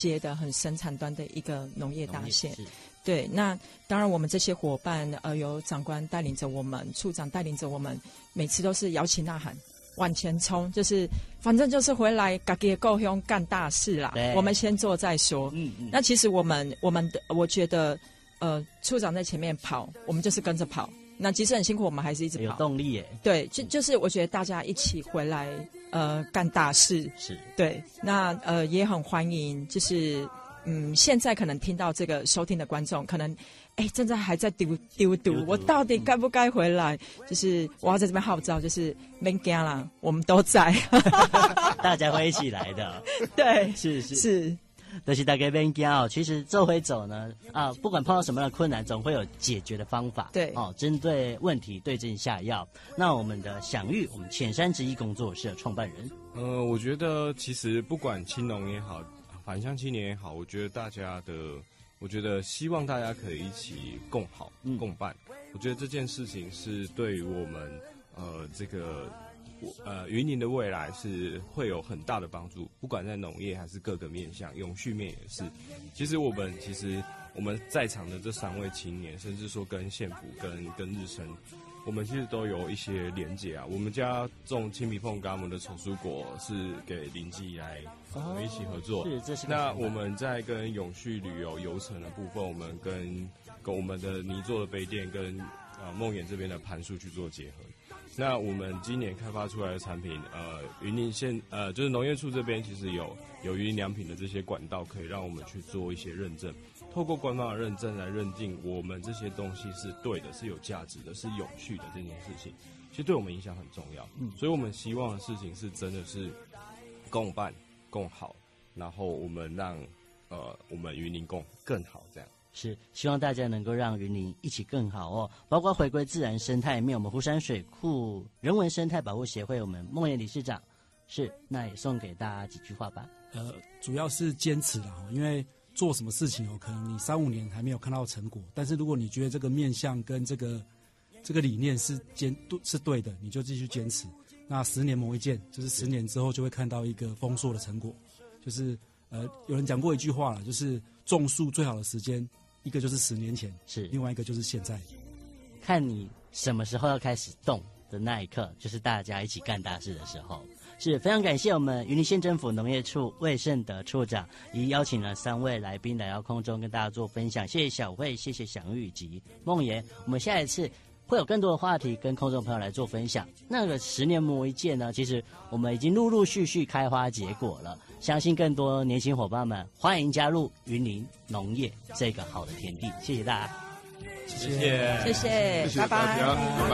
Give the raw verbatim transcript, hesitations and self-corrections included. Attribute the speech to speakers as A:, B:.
A: 接的很生产端的一个农业大县。对，那当然我们这些伙伴，呃，有长官带领着我们，处长带领着我们，每次都是摇旗呐喊，往前冲，就是反正就是回来自己的故乡干大事啦。我们先做再说。嗯嗯。那其实我们我们的我觉得，呃，处长在前面跑，我们就是跟着跑。那即使很辛苦，我们还是一直跑，
B: 有动力耶。
A: 对，就就是我觉得大家一起回来，呃，干大事。
B: 是。对，
A: 那呃也很欢迎，就是。嗯，现在可能听到这个收听的观众，可能哎，正在还在丢丢丢，我到底该不该回来？就是我要在这边号召，就是别惊啦，我们都在，
B: 大家会一起来的。
A: 对，
B: 是是
A: 是，
B: 就是大家别惊哦。其实这回走呢，啊，不管碰到什么样的困难，总会有解决的方法。
A: 对，
B: 哦，针对问题对症下药。那我们的享誉，我们浅山之一工作室的创办人，
C: 呃，我觉得其实不管青农也好。返乡青年也好，我觉得大家的，我觉得希望大家可以一起共好、嗯、共办。我觉得这件事情是对于我们呃这个呃云林的未来是会有很大的帮助，不管在农业还是各个面向，永续面也是。其实我们其实我们在场的这三位青年，甚至说跟县府、跟跟日升。我们其实都有一些连结啊，我们家种青皮椪柑，我们的丑蔬果是给林记来我们一起合作。
B: 是，这是。
C: 那我们在跟永续旅游游程的部分，我们跟跟我们的泥做的杯垫跟呃梦魇这边的盘树去做结合。那我们今年开发出来的产品，呃，云林县呃就是农业处这边其实有有云林良品的这些管道，可以让我们去做一些认证。透过官方的认证来认定我们这些东西是对的，是有价值的，是永续的这件事情，其实对我们影响很重要。嗯，所以我们希望的事情是真的是共办共好，然后我们让呃我们云林共更好这样。
B: 是，希望大家能够让云林一起更好哦，包括回归自然生态面，我们湖山水库人文生态保护协会，我们梦魇理事长是，那也送给大家几句话吧。
D: 呃，主要是坚持啦，因为做什么事情哦，可能你三五年还没有看到成果，但是如果你觉得这个面向跟这个这个理念是坚是对的，你就继续坚持。那十年磨一剑，就是十年之后就会看到一个丰硕的成果。就是呃，有人讲过一句话啦，就是种树最好的时间，一个就是十年前，
B: 是
D: 另外一个就是现在。
B: 看你什么时候要开始动的那一刻，就是大家一起干大事的时候。是非常感谢我们云林县政府农业处魏胜德处长，以邀请了三位来宾来到空中跟大家做分享。谢谢小慧，谢谢享誉以及梦魇。我们下一次会有更多的话题跟空中朋友来做分享。那个十年磨一剑呢，其实我们已经陆陆续续开花结果了，相信更多年轻伙伴们欢迎加入云林农业这个好的田地。谢谢大家，
C: 谢谢，
A: 谢谢，拜拜。